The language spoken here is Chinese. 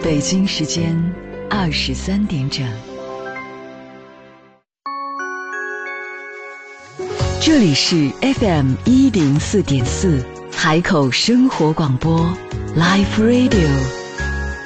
北京时间23点整，这里是 FM104.4海口生活广播 Live Radio。